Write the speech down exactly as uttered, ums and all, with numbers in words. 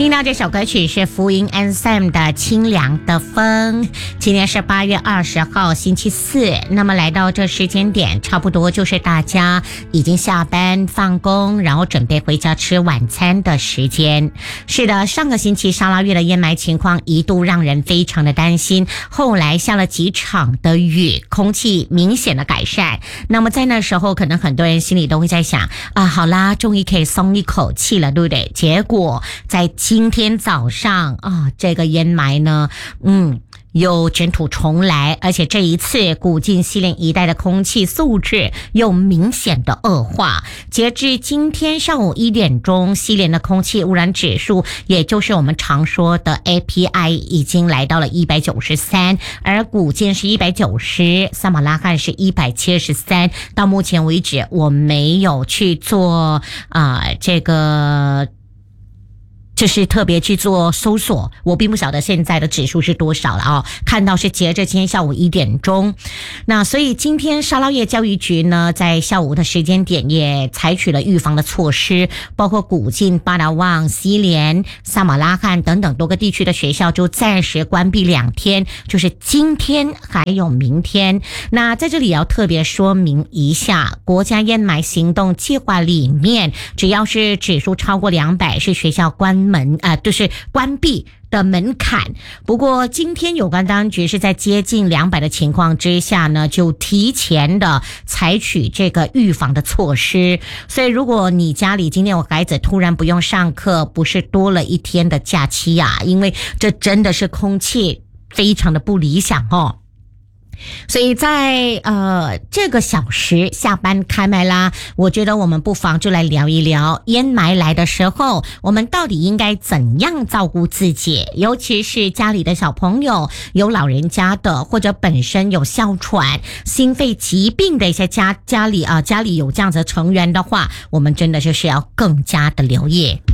听到这首歌曲是福音 and Sam 的《清凉的风》。今天是八月二十号星期四，那么来到这时间点，差不多就是大家已经下班放工，然后准备回家吃晚餐的时间。是的，上个星期沙拉越的烟霾情况一度让人非常的担心，后来下了几场的雨，空气明显的改善。那么在那时候，可能很多人心里都会在想啊，好啦，终于可以松一口气了，对不对？结果在今天早上啊，这个烟霾呢，嗯。又卷土重来，而且这一次古晋西连一带的空气素质又明显的恶化。截至今天上午一点钟，西连的空气污染指数，也就是我们常说的 A P I 已经来到了一百九十三，而古晋是一百九十，萨马拉罕是一百七十三。到目前为止，我没有去做啊、呃、这个。就是特别去做搜索，我并不晓得现在的指数是多少了哦。看到是截至今天下午一点钟，那所以今天沙捞越教育局呢，在下午的时间点也采取了预防的措施，包括古晋、巴达旺、西连、萨马拉罕等等多个地区的学校就暂时关闭两天，就是今天还有明天。那在这里要特别说明一下，国家烟霾行动计划里面，只要是指数超过两百，是学校关门啊、呃，就是关闭的门槛。不过今天有关当局是在接近两百的情况之下呢，就提前的采取这个预防的措施。所以如果你家里今天有孩子突然不用上课，不是多了一天的假期啊，因为这真的是空气非常的不理想哦。所以在呃这个小时下班开麦啦，我觉得我们不妨就来聊一聊烟霾来的时候，我们到底应该怎样照顾自己，尤其是家里的小朋友，有老人家的，或者本身有哮喘、心肺疾病的一些家家里啊、呃、家里有这样子的成员的话，我们真的就是要更加的留意。